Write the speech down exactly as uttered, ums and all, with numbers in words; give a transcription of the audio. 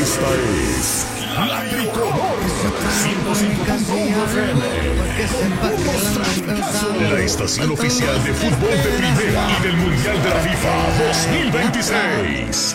Esta es La Tricolor ciento cinco punto uno F M. Un mostrazo. La estación oficial de fútbol de primera y del Mundial de la FIFA dos mil veintiséis.